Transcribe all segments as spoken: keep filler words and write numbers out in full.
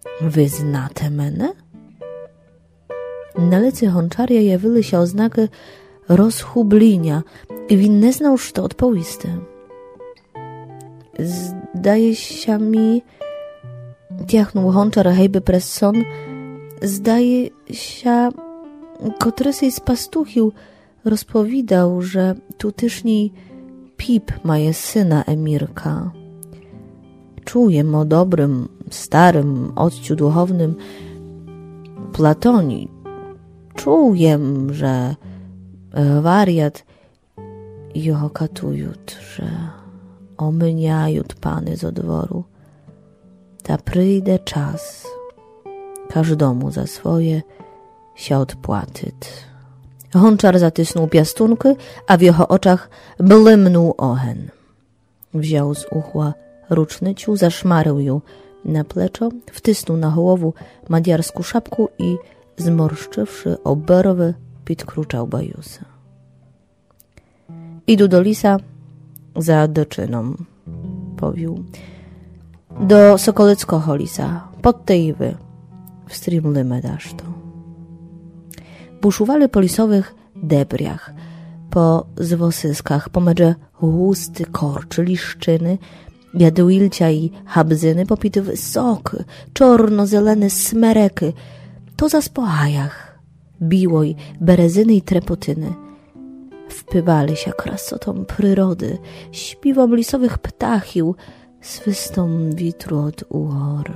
Wy znate mene? Na licy Honczarja jawiły się oznaki rozchublienia i він не знав, що відповісти. Zdaje się mi, tiachnął Honczar hejby przez son, zdaje się, kotrysej z pastuchił rozpowiadał, że tutyszni Pip ma je syna Emirka. Czuję o dobrym, starym odciu duchownym Platonii. Czuję, że wariat jeho katujut, że omyniajut pany z odworu. Ta przyjdzie czas, każdemu za swoje się odpłatyt. Honczar zatysnął piastunki, a w jego oczach blymnął ohen. Wziął z uchła rucznyciu, zaszmarył ją na pleczo, wtysnął na głowu madiarską szapku i zmorszczywszy oberwy, podkruczał bajusa. Idu do lisa za doczyną, powił. Do Sokolickiego lisa, pod tej wy, w strimly daszto. Buszuwali po lisowych debriach, po zwosyskach, po medze husty korczy, liszczyny, jadłilcia i habzyny, popity wysoki, czorno-zelene smereky, to za spohajach, biłoj, berezyny i trepotyny. Wpywali się krasotą przyrody, śpiwom lisowych ptachił, swystą witru od uhor.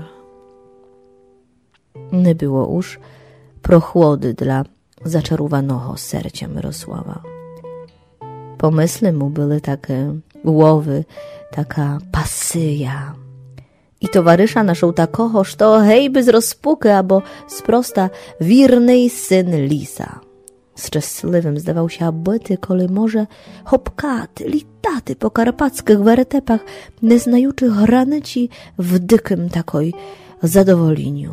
Nie było już prochłody dla zaczarowanego sercia Mirosława. Pomysły mu były takie łowy, taka pasyja. I towarysza naszą takoho, że hejby z rozpuky, albo sprosta wiernej syn lisa. Szczęśliwym zdawał się abyty, kole może hopkaty, litaty po karpackich wertepach, nie znajuczy granyci w dykim takoj zadowoleniu.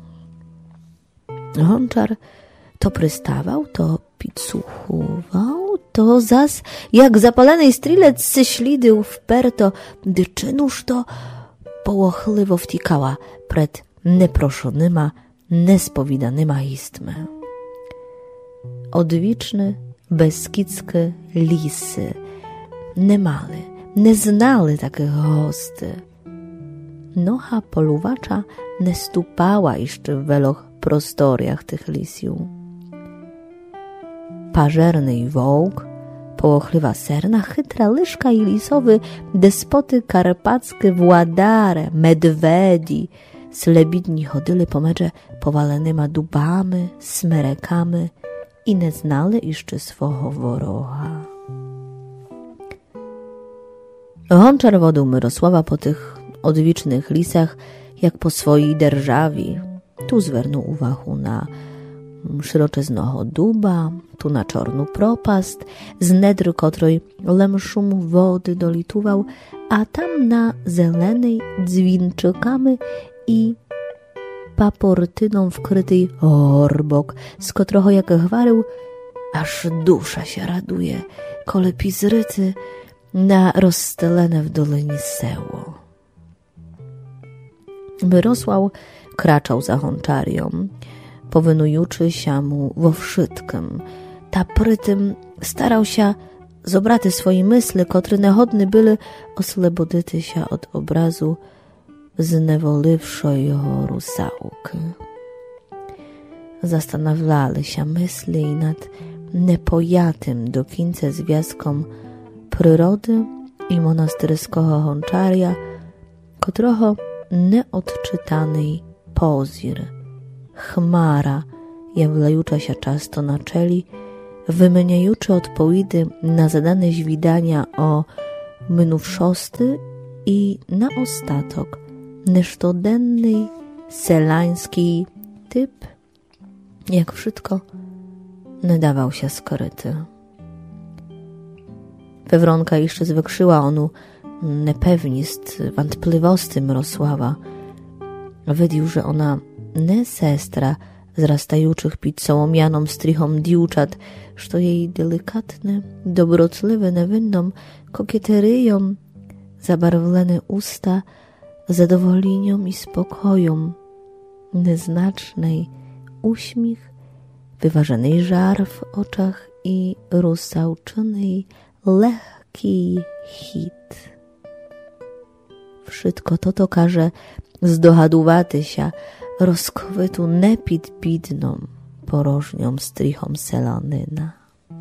Honczar to prystawał, to picuchował, to zas jak zapalony strzelec ze ślidy wperto, gdy czynuż to połochliwo wtikała przed neproszonyma, nespowiedanyma istmy. Odwiczny, beskidzkie lisy nie mali, nie znali takich hosty. Nocha poluwacza nie stupała jeszcze w weloch prostoriach tych lisiu. Pażerny i wołk, połochliwa serna, chytra lyżka i lisowy despoty karpackie władare, medwedi, slebidni chodyli po medze powalonyma dubami, smerekami i nie znali jeszcze swego worocha. Honczar wodził Mirosława po tych odwicznych lisach, jak po swojej derżawi. Tu zwernął uwagę na szeroczeznego duba, tu na czarną propast, z nedry której lem szum wody dolituwał, a tam na zelenej dzwinczykami i paportyną wkrytej orbok, z którego jak chwarył, aż dusza się raduje, kole pizryty na rozstelene w dolinie seło. Mirosław kraczał za Honczarią, powynujuczy się mu wo wszystkim. Ta pry tym starał się zobraty swoje myśli, które nechodne były oslebodyty się od obrazu znewolywszej jego rusałki. Zastanawiali się myśli nad nepojatym do końca związkom przyrody i monastyrskiego Honczarja, którego nieodczytany pozir, chmara, jawlajucza się często na czeli, wymieniajuczy odpowiedzi na zadane zwidania o minówszosty i na ostatok niesztodenny, selański typ, jak wszystko, nie dawał się skoryty. Pewronka jeszcze zwykrzyła onu nepewnist, wątpliwości Mirosława. Wydił, że ona nie sestra zrastajuczych pід sołomianą strychom dziewczat, że jej delikatne, dobrotliwe niewinną kokieteryją zabarwlone usta zadowolenią i spokojem nieznacznej uśmiech, wyważenej żar w oczach i rozsałczony lekki hit. Wszystko to to każe zdohadowaty się rozkowytu nepit bidną, porożnią strychom Selanyna.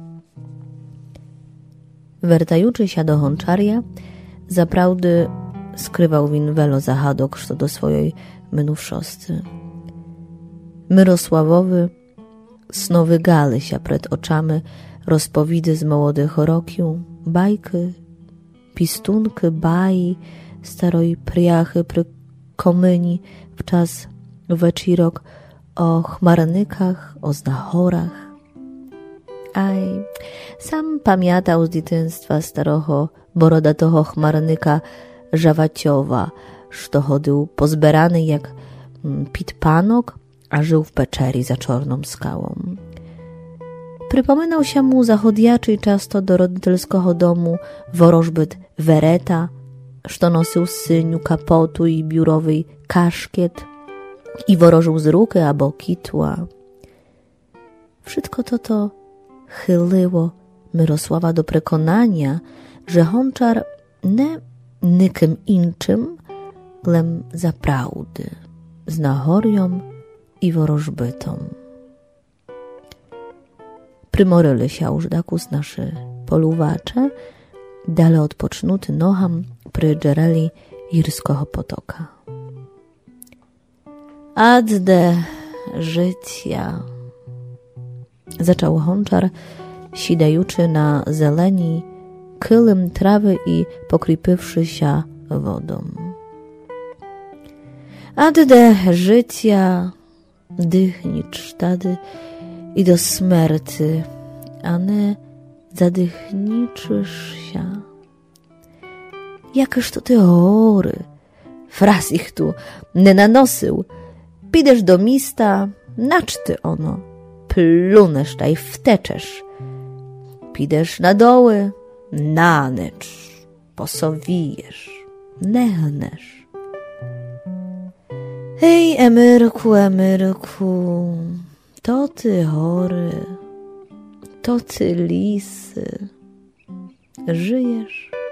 Wertajuczy się do Honczarja, zaprawdy skrywał win welo zahadok, co do swojej mnówszosty. Myrosławowy snowy gali się przed oczami rozpowidy z młodych rokiu, bajky, pistunky, baji, staroj priachy przy komyni w czas weczirok o chmarnykach, o znachorach. Aj, sam pamiętał z dzieciństwa starocho borodatoho chmarnyka Żawaciowa, što chodził pozberany jak pitpanok, a żył w peczeri za czarną skałą. Przypominał się mu zachodjaczy często do rodzicielskiego domu worożbyt Wereta, što nosił syniu kapotu i biurowy kaszkiet i worożył z ruky albo kitła. Wszystko to to chyliło Myrosława do przekonania, że Honczar nie nikim inczym, lem zaprawdy, znachorią i worożbytą. Przymoryli się już dakus naszy poluwacze, dale odpocznuty noham przy dżereli Jirskiego potoka. Adde życia, zaczął Honczar, sidajuczy na zeleni kylym trawy i pokrypywszy się wodą. Adde życia, dychnicz tady i do śmierci, a nie zadychniczysz się. Jakeż to ty hory, fraz ich tu nie nanosył. Pidesz do mista, nacz ty ono, plunesz taj wteczesz. Pidesz na doły, nanecz, posowijesz, nechnesz. Hej, Emyrku, Emyrku, to ty chory, to ty lisy, żyjesz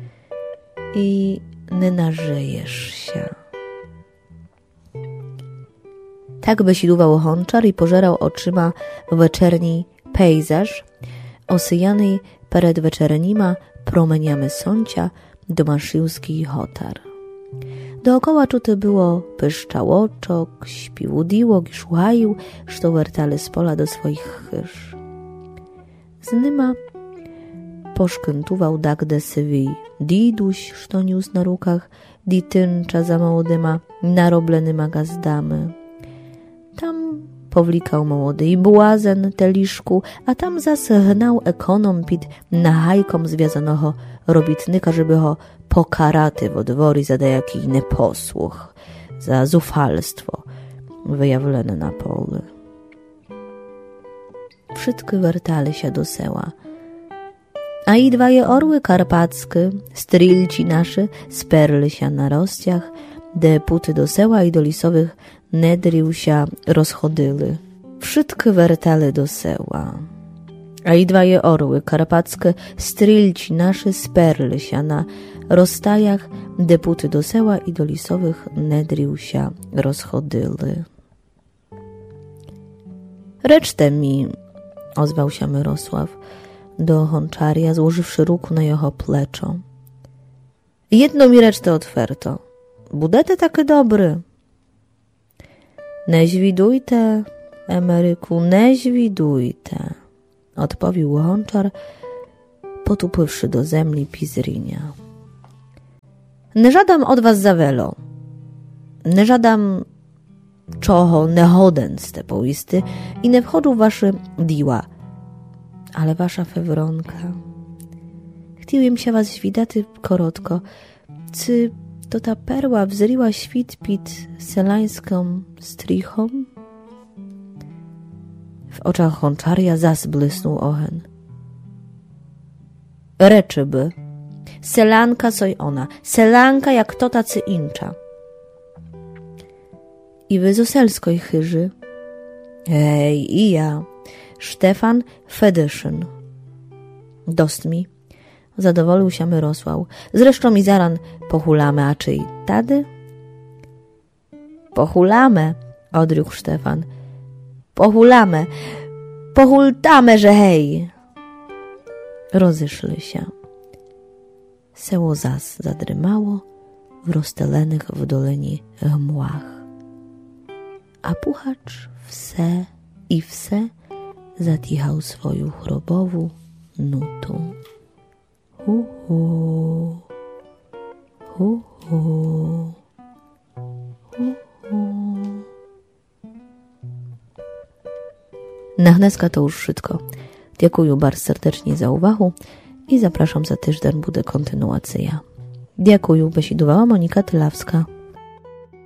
i nie nażyjesz się. Tak besidował Honczar i pożerał oczyma wieczerni pejzaż, osyjany przed wieczernima promeniami sącia domaszyłski hotar. Dookoła czuty było pyszczałoczok, śpił diłok i szłaju, što wertali z pola do swoich chyż. Z nyma poszkętował dagde sywi diduś, što niósł na rukach, dityncza za młodyma, naroblenyma gazdamy. Tam powlikał młody i błazen teliszku, a tam zas hnał ekonom pід nahajkom związanego robitnika, żeby ho pokaraty w odwory za dajaki nieposłuch, za zufalstwo wyjawlone na polu. Wszystkie wertali się do seła, a i dwaje orły karpackie, strylci nasze, sperli się na rozciach, de puty do seła i do lisowych nedrił się rozchodyły. Wszystkie wertali do seła, a i dwaje orły karpackie, strylci nasze, sperli się na rozstajach, de puty do seła i do lisowych nedrił się rozchodyły. Reczte mi, ozwał się Myrosław do Honczarja, złożywszy ruku na jeho pleczo. Jedno mi reczte otwerto. Budete takie dobry. Nie zwidujte, Emeryku, nie zwidujte, odpowiedział Honczar, potupywszy do zemli pizrinia. Nie żadam od was za welo. Nie żadam czoho nehoden z te poisty i nie wchodzą wasze diła, ale wasza fewronka. Chciałem się was widaty korotko, czy to ta perła wzryła świt pід selańską strichą? W oczach Honczarja zas blysnął ohen. Reczy by, selanka soj ona, selanka jak to tacy incza. i wy z Oselskoj chyży. Hej, i ja, Stefan Fedyszyn. Dost mi, zadowolił się Myrosław. Zresztą i zaran pohulamy, a czy i tady? Pohulamy, odrył Stefan. Pohulamy, pohultamy, że hej. Rozyszli się. Seło zas zadrymało w rozstelenych w dolini chmłach. A puchacz wse i wse zatichał swoją chrobową nutu. Hu, hu, hu, hu, hu, hu. Na Hneska to już wszystko. Dziękuję bardzo serdecznie za uwagę i zapraszam za tydzień, będzie kontynuacja. Dziękuję, besidowała Monika Tylawska.